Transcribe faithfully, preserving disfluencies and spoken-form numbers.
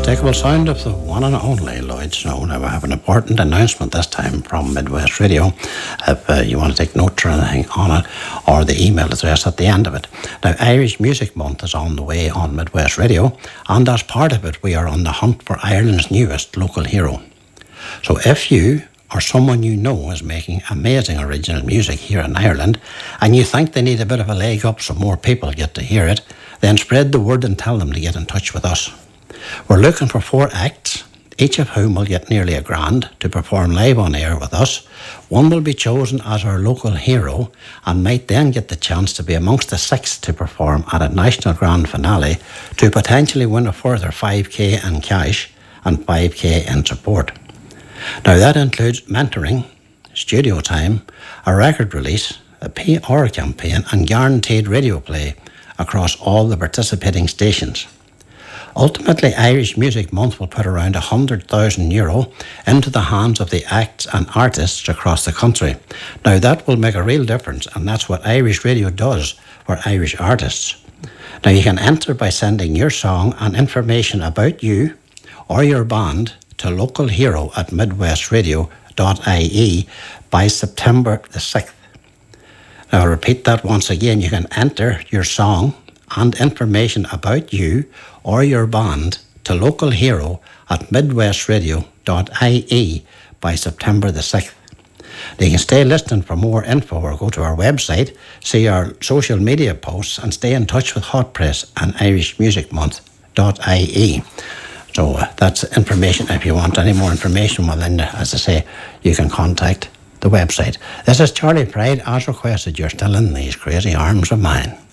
unmistakable sound of the one and only Lloyd Snow. Now, we have an important announcement this time from Midwest Radio. If uh, you want to take notes or anything on it, or the email address at the end of it. Now, Irish Music Month is on the way on Midwest Radio, and as part of it, we are on the hunt for Ireland's newest local hero. So if you or someone you know is making amazing original music here in Ireland, and you think they need a bit of a leg up so more people get to hear it, then spread the word and tell them to get in touch with us. We're looking for four acts, each of whom will get nearly a grand to perform live on air with us. One will be chosen as our local hero and might then get the chance to be amongst the six to perform at a national grand finale to potentially win a further five K in cash and five K in support. Now that includes mentoring, studio time, a record release, a P R campaign and guaranteed radio play across all the participating stations. Ultimately, Irish Music Month will put around one hundred thousand euro into the hands of the acts and artists across the country. Now that will make a real difference, and that's what Irish Radio does for Irish artists. Now you can enter by sending your song and information about you or your band to localhero at midwestradio dot I E by September the sixth. Now I'll repeat that once again. You can enter your song and information about you or your band to localhero at midwestradio dot I E by September the sixth. Now you can stay listening for more info or go to our website, see our social media posts and stay in touch with Hot Press and Irish Music Month dot I E. So uh, that's information. If you want any more information, well then, as I say, you can contact the website. This is Charlie Pride. As requested, you're still in these crazy arms of mine.